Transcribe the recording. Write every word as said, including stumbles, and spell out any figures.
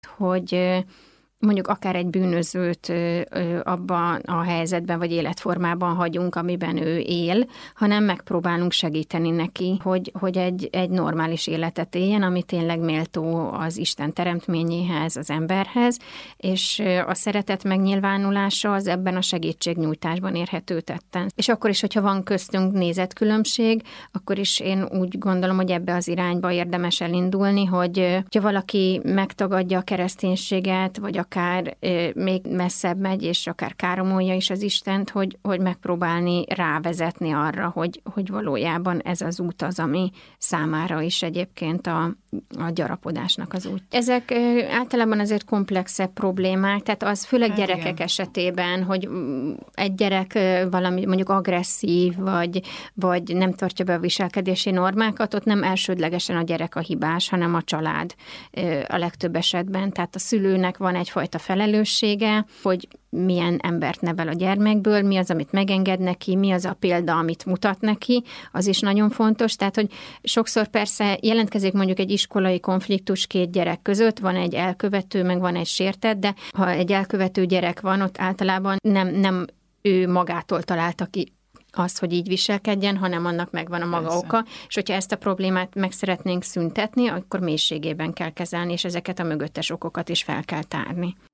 hogy mondjuk akár egy bűnözőt abban a helyzetben vagy életformában hagyunk, amiben ő él, hanem megpróbálunk segíteni neki, hogy, hogy egy, egy normális életet éljen, ami tényleg méltó az Isten teremtményéhez, az emberhez, és a szeretet megnyilvánulása az ebben a segítségnyújtásban érhető tetten. És akkor is, hogyha van köztünk nézetkülönbség, akkor is én úgy gondolom, hogy ebbe az irányba érdemes elindulni, hogy ha valaki megtagadja a kereszténységet, vagy a akár még messzebb megy, és akár káromolja is az Istent, hogy, hogy megpróbálni rávezetni arra, hogy, hogy valójában ez az út az, ami számára is egyébként a, a gyarapodásnak az út. Ezek általában azért komplexebb problémák, tehát az főleg hát gyerekek igen. esetében, hogy egy gyerek valami mondjuk agresszív, vagy, vagy nem tartja be a viselkedési normákat, ott nem elsődlegesen a gyerek a hibás, hanem a család a legtöbb esetben. Tehát a szülőnek van egyfajta felelőssége, hogy milyen embert nevel a gyermekből, mi az, amit megenged neki, mi az a példa, amit mutat neki, az is nagyon fontos. Tehát, hogy sokszor persze jelentkezik mondjuk egy iskolai konfliktus két gyerek között, van egy elkövető, meg van egy sértett, de ha egy elkövető gyerek van, ott általában nem, nem ő magától találta ki azt, hogy így viselkedjen, hanem annak megvan a maga Persze. oka, és hogyha ezt a problémát meg szeretnénk szüntetni, akkor mélységében kell kezelni, és ezeket a mögöttes okokat is fel kell tárni.